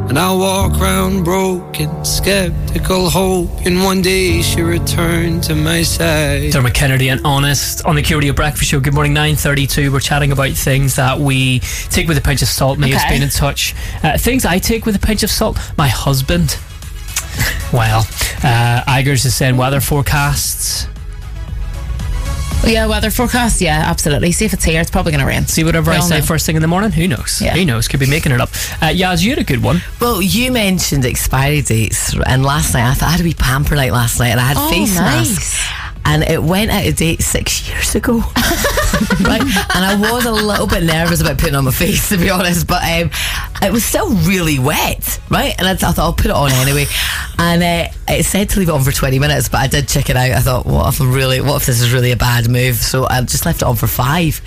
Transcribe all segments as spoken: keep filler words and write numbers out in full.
And I walk round broken, skeptical, hoping one day she'll return to my side. Dermot Kennedy and Honest on the Q Radio Breakfast Show. Good morning, nine thirty-two. We're chatting about things that we take with a pinch of salt. Mia's Okay. been in touch. Uh, things I take with a pinch of salt. My husband. Well, uh, Igers is saying weather forecasts. Yeah, weather forecast. Yeah, absolutely. See if it's here. It's probably going to rain. See whatever We I all say know. first thing in the morning. Who knows? Yeah. Who knows? Could be making it up. Uh, Yaz, you had a good one. Well, you mentioned expiry dates, and last night I thought I had a wee pamper night last night, and I had Oh, face nice. masks, and it went out of date six years ago. Right, and I was a little bit nervous about putting it on my face, to be honest, but um, it was still really wet, right? And I, th- I thought I'll put it on anyway, and uh, it said to leave it on for twenty minutes, but I did check it out. I thought, what if I'm really, what if this is really a bad move? So I just left it on for five.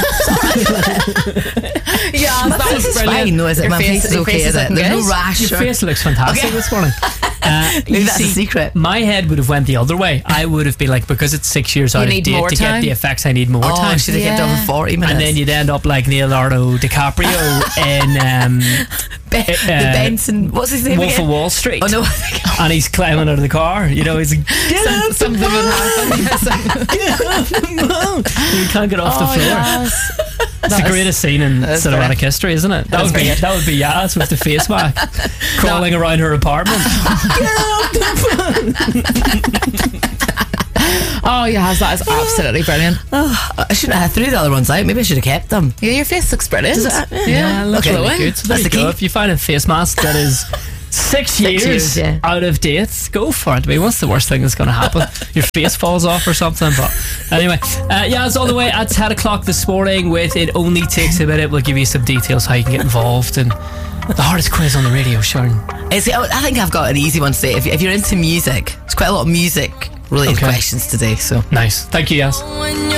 Yeah, My face is fine, though, is it? Your My face- face is your okay, face is it? looking There's good. no rash. Your or- face looks fantastic Okay. this morning. Uh, Maybe you that's a see, secret. My head would have went the other way. I would have been like, because it's six years You out of need date more to time? get the effects, I need more Oh, time. I should have kept it on Yeah. for forty minutes. And then you'd end up like Leonardo DiCaprio in um, Be- uh, the Benson, what's his name Wolf again? of Wall Street. Oh no. And he's climbing out of the car. You know, he's like, get Some- out the something would happen. Yes. get off the phone. You can't get off the Oh, floor. yes. It's the greatest scene in That's cinematic great. history, isn't it? That That's would be great. that would be Yaz with the face mask, crawling around her apartment. Oh, yes, that is absolutely brilliant. Oh, I shouldn't have threw the other ones out. Maybe I should have kept them. Yeah, your face looks brilliant. Does it? Yeah, Yeah, looks okay. really good. So there That's you the go. key. If you find a face mask that is six, Six years, years, yeah. out of date, go for it. I mean, what's the worst thing that's going to happen? Your face falls off or something. But anyway, uh, yeah, it's all the way at ten o'clock this morning with It Only Takes a Minute. We'll give you some details how you can get involved in the hardest quiz on the radio, Sharon. It's, I think I've got an easy one today. If, if you're into music, there's quite a lot of music related Okay. questions today. So Nice. Thank you, Yaz.